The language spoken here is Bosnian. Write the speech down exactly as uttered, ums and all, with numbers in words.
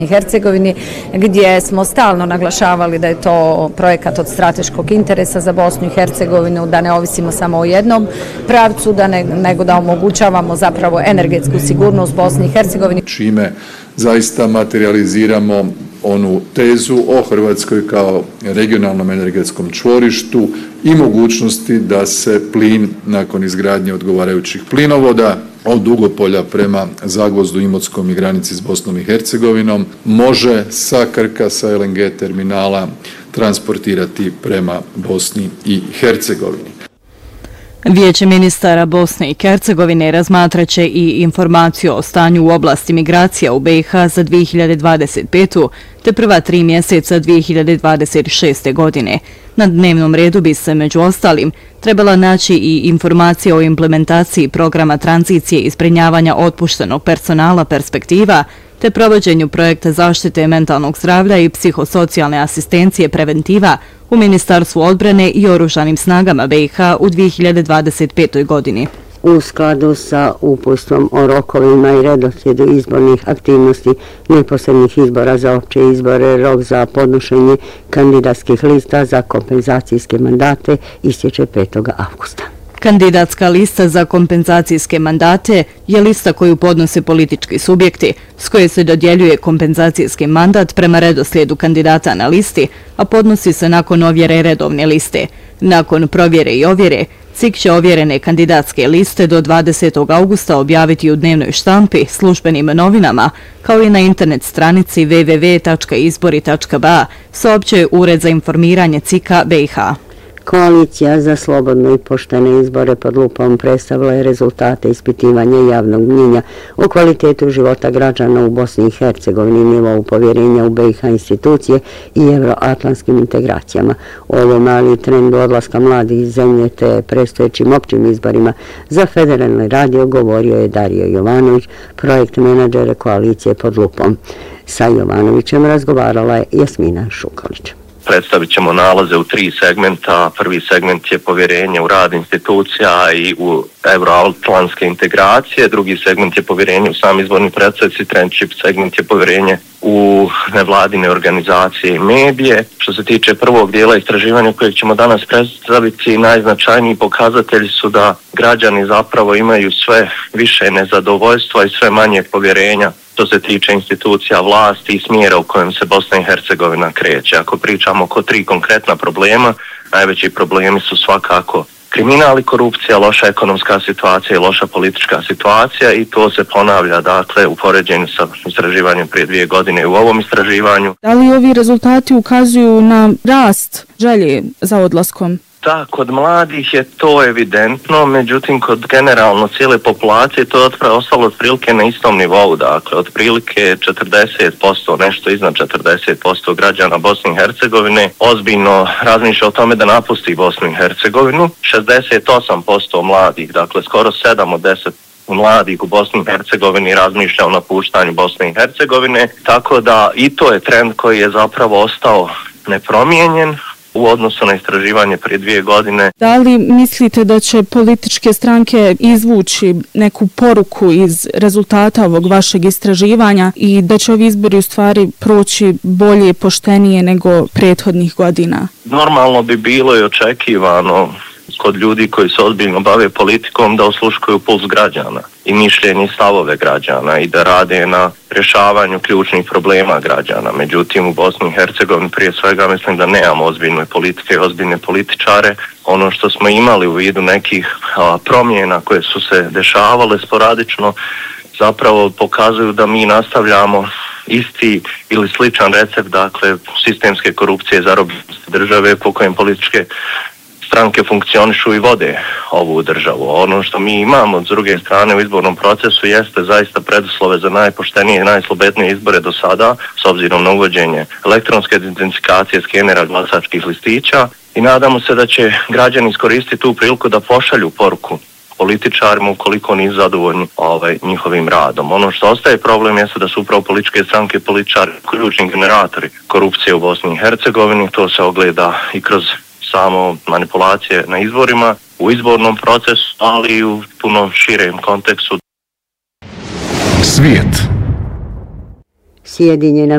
i Hercegovini, gdje smo stalno naglašavali da je to projekat od strateškog interesa za Bosnu i Hercegovinu, da ne ovisimo samo o jednom pravcu, da ne, nego da omogućavamo zapravo energetsku sigurnost Bosni i Hercegovini. Čime zaista materializiramo onu tezu o Hrvatskoj kao regionalnom energetskom čvorištu i mogućnosti da se plin nakon izgradnje odgovarajućih plinovoda od Dugopolja prema Zagvozdu, Imotskom i granici s Bosnom i Hercegovinom može sa Krka, sa el en ge terminala transportirati prema Bosni i Hercegovini. Vijeće ministara Bosne i Hercegovine razmatraće i informaciju o stanju u oblasti migracija u be i ha za dvije hiljade dvadeset petu. te prva tri mjeseca dvije hiljade dvadeset šeste. godine. Na dnevnom redu bi se, među ostalim, trebala naći i informacija o implementaciji programa tranzicije i zbrinjavanja otpuštenog personala Perspektiva, te provođenju projekta zaštite mentalnog zdravlja i psihosocijalne asistencije Preventiva u Ministarstvu odbrane i oružanim snagama be i ha u dvije hiljade dvadeset petoj. godini. U skladu sa uputstvom o rokovima i redoslijedu izbornih aktivnosti neposrednih izbora za opće izbore, rok za podnošenje kandidatskih lista za kompenzacijske mandate istječe petog avgusta. Kandidatska lista za kompenzacijske mandate je lista koju podnose politički subjekti, s koje se dodjeljuje kompenzacijski mandat prema redoslijedu kandidata na listi, a podnosi se nakon ovjere redovne liste. Nakon provjere i ovjere, C I K će ovjerene kandidatske liste do dvadesetog avgusta objaviti u dnevnoj štampi, službenim novinama, kao i na internet stranici w w w tačka izbori tačka b a, saopćuje Ured za informiranje C I K-a be i ha. Koalicija za slobodne i poštene izbore pod lupom predstavila je rezultate ispitivanja javnog mnjenja o kvalitetu života građana u Bosni i Hercegovini, nivou povjerenja u be i ha institucije i euroatlantskim integracijama. O ovom mali trendu odlaska mladih iz zemlje te predstojećim općim izborima za federalni radio govorio je Dario Jovanović, projekt menadžer koalicije pod lupom. Sa Jovanovićem razgovarala je Jasmina Šukalić. Predstavit ćemo nalaze u tri segmenta. Prvi segment je povjerenje u rad institucija i u euroatlantske integracije, drugi segment je povjerenje u sam izborni proces i treći segment je povjerenje u nevladine organizacije i medije. Što se tiče prvog dijela istraživanja kojeg ćemo danas predstaviti, najznačajniji pokazatelji su da građani zapravo imaju sve više nezadovoljstva i sve manje povjerenja što se tiče institucija vlasti i smjera u kojem se Bosna i Hercegovina kreće. Ako pričamo oko tri konkretna problema, najveći problemi su svakako kriminal i korupcija, loša ekonomska situacija i loša politička situacija i to se ponavlja dakle u poređenju sa istraživanjem prije dvije godine u ovom istraživanju. Da li ovi rezultati ukazuju na rast želje za odlaskom? Da, kod mladih je to evidentno, međutim kod generalno cijele populacije to je ostalo otprilike na istom nivou, dakle otprilike četrdeset posto, nešto iznad četrdeset posto građana Bosne i Hercegovine ozbiljno razmišlja o tome da napusti Bosnu i Hercegovinu, šezdeset osam posto mladih, dakle skoro sedam od deset mladih u Bosni i Hercegovini razmišlja o napuštanju Bosne i Hercegovine, tako da i to je trend koji je zapravo ostao nepromijenjen u odnosu na istraživanje prije dvije godine. Da li mislite da će političke stranke izvući neku poruku iz rezultata ovog vašeg istraživanja i da će ovi izbori u stvari proći bolje, poštenije nego prethodnih godina? Normalno bi bilo i očekivano kod ljudi koji se ozbiljno bave politikom da osluškuju puls građana i mišljenje i stavove građana i da rade na rješavanju ključnih problema građana. Međutim, u Bosni i Hercegovini prije svega mislim da nemamo ozbiljne politike i ozbiljne političare. Ono što smo imali u vidu nekih a, promjena koje su se dešavale sporadično zapravo pokazuju da mi nastavljamo isti ili sličan recept, dakle sistemske korupcije, zarobljenosti države po kojem političke stranke funkcionišu i vode ovu državu. Ono što mi imamo s druge strane u izbornom procesu jeste zaista preduslove za najpoštenije i najslobodnije izbore do sada, s obzirom na uvođenje elektronske identifikacije skenera glasačkih listića i nadamo se da će građani iskoristiti tu priliku da pošalju poruku političarima ukoliko nisu zadovoljni ovaj, njihovim radom. Ono što ostaje problem jeste da su upravo političke stranke i političari ključni generatori korupcije u Bosni i Hercegovini. To se ogleda i kroz samo manipulacije na izborima, u izbornom procesu, ali i u puno širem kontekstu. Svijet. Sjedinjena